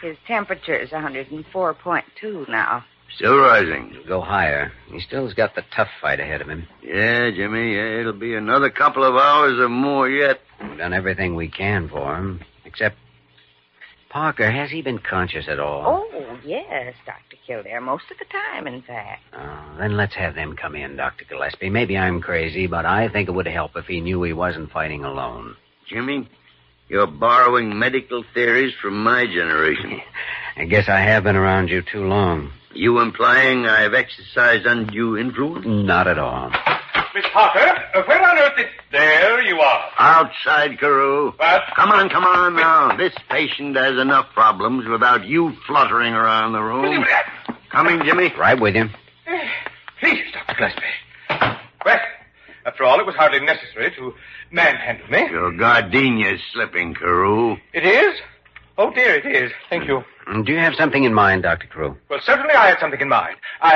His temperature is 104.2 now. Still rising. It'll go higher. He still's got the tough fight ahead of him. Yeah, Jimmy. Yeah, it'll be another couple of hours or more yet. We've done everything we can for him. Except, Parker, has he been conscious at all? Oh, yes, Dr. Kildare. Most of the time, in fact. Oh, then let's have them come in, Dr. Gillespie. Maybe I'm crazy, but I think it would help if he knew he wasn't fighting alone. Jimmy, you're borrowing medical theories from my generation. I guess I have been around you too long. You implying I've exercised undue influence? Not at all. Miss Parker, where on earth is... There you are. Outside, Carew. What? Come on now. This patient has enough problems without you fluttering around the room. Coming, Jimmy? Right with you. Please, Dr. Gillespie. Well, after all, it was hardly necessary to manhandle me. Your gardenia's slipping, Carew. It is? Oh, dear, it is. Thank you. Do you have something in mind, Dr. Crew? Well, certainly I had something in mind.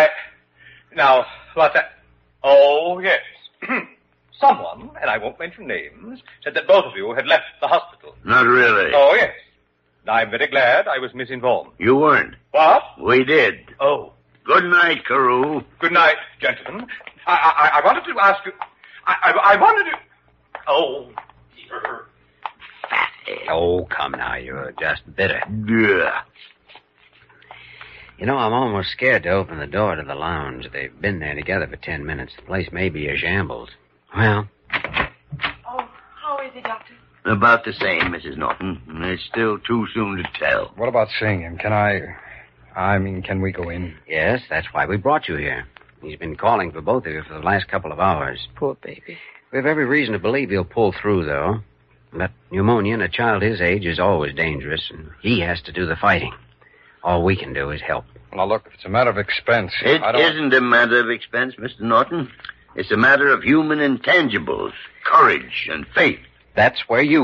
Now, what's that? Oh, yes. Someone, and I won't mention names, said that both of you had left the hospital. Not really. Oh, yes. I'm very glad I was misinformed. You weren't. What? We did. Oh. Good night, Carew. Good night, gentlemen. I wanted to ask you... I wanted to... Oh, dear. Oh, come now. You're just bitter. Yeah. You know, I'm almost scared to open the door to the lounge. They've been there together for 10 minutes. The place may be a shambles. Well? Oh, how is he, Doctor? About the same, Mrs. Norton. It's still too soon to tell. What about seeing him? Can we go in? Yes, that's why we brought you here. He's been calling for both of you for the last couple of hours. Poor baby. We have every reason to believe he'll pull through, though. But pneumonia in a child his age is always dangerous, and he has to do the fighting. All we can do is help. Now, look, if it's a matter of expense... It isn't a matter of expense, Mr. Norton. It's a matter of human intangibles, courage, and faith. That's where you